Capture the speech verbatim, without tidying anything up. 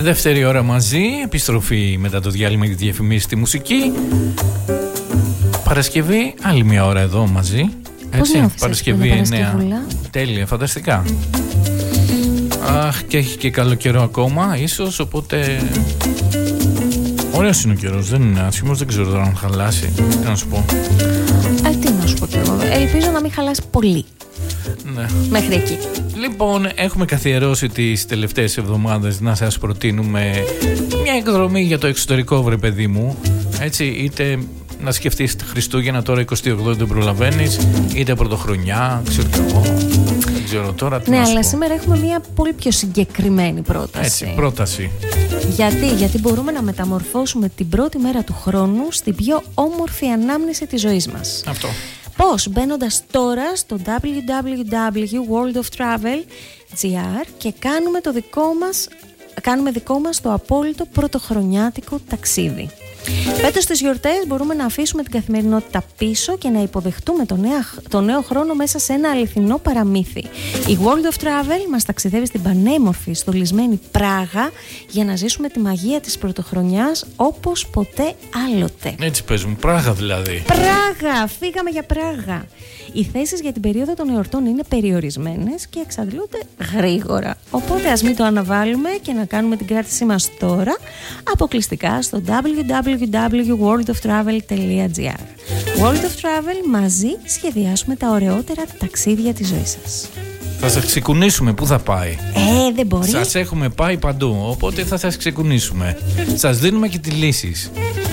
Δεύτερη ώρα μαζί, επιστροφή μετά το διάλειμμα για τη διαφημίση στη μουσική. Παρασκευή, άλλη μια ώρα εδώ μαζί. Έτσι, Παρασκευή εννέα. Τέλεια, φανταστικά. Αχ, και έχει και καλό καιρό ακόμα, ίσως, οπότε. Ωραίος είναι ο καιρός, δεν είναι άσχημος, δεν ξέρω τώρα αν χαλάσει. Τι να σου πω. Α, τι να σου πω κι εγώ. Ελπίζω να μην χαλάσει πολύ. Ναι. Μέχρι εκεί. Λοιπόν, έχουμε καθιερώσει τις τελευταίες εβδομάδες να σας προτείνουμε μια εκδρομή για το εξωτερικό, βρε παιδί μου. Έτσι, είτε να σκεφτείς Χριστούγεννα τώρα εικοστή ογδόη δεν προλαβαίνεις, είτε πρωτοχρονιά, ξέρω κι εγώ. Δεν ξέρω τώρα τι ναι, να σου αλλά πω. σήμερα έχουμε μια πολύ πιο συγκεκριμένη πρόταση. Έτσι, πρόταση. Γιατί, γιατί μπορούμε να μεταμορφώσουμε την πρώτη μέρα του χρόνου στην πιο όμορφη ανάμνηση της ζωής μας. Αυτό. Πώς? Μπαίνοντας τώρα στο double-u double-u double-u τελεία world of travel τελεία τζι άρ και κάνουμε το δικό μας, κάνουμε δικό μας το απόλυτο πρωτοχρονιάτικο ταξίδι. Φέτος στις γιορτές μπορούμε να αφήσουμε την καθημερινότητα πίσω και να υποδεχτούμε το νέο, το νέο χρόνο μέσα σε ένα αληθινό παραμύθι. Η World of Travel μας ταξιδεύει στην πανέμορφη στολισμένη Πράγα για να ζήσουμε τη μαγεία της πρωτοχρονιάς όπως ποτέ άλλοτε. Έτσι πες μου, Πράγα δηλαδή. Πράγα! Φύγαμε για Πράγα. Οι θέσεις για την περίοδο των εορτών είναι περιορισμένες και εξαντλούνται γρήγορα. Οπότε ας μην το αναβάλουμε και να κάνουμε την κράτησή μας τώρα αποκλειστικά στο double-u double-u double-u τελεία world of travel τελεία τζι άρ. World of Travel, μαζί σχεδιάσουμε τα ωραιότερα ταξίδια της ζωής σας. Θα σας ξεκουνήσουμε, πού θα πάει. Ε, δεν μπορεί. Σας έχουμε πάει παντού, οπότε θα σας ξεκουνήσουμε. Σας δίνουμε και τις λύσεις.